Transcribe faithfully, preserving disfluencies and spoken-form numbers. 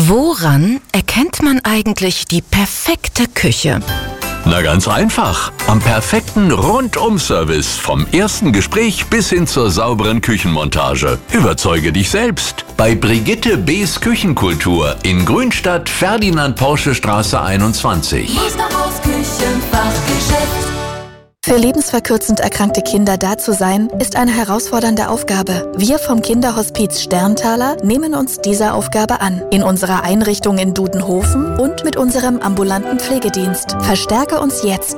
Woran erkennt man eigentlich die perfekte Küche? Na ganz einfach. Am perfekten Rundum-Service. Vom ersten Gespräch bis hin zur sauberen Küchenmontage. Überzeuge dich selbst. Bei Brigitte B.'s Küchenkultur in Grünstadt, Ferdinand-Porsche-Straße einundzwanzig. Musterhaus Küchenfachgeschäft. Für lebensverkürzend erkrankte Kinder da zu sein, ist eine herausfordernde Aufgabe. Wir vom Kinderhospiz Sterntaler nehmen uns dieser Aufgabe an. In unserer Einrichtung in Dudenhofen und mit unserem ambulanten Pflegedienst. Verstärke uns jetzt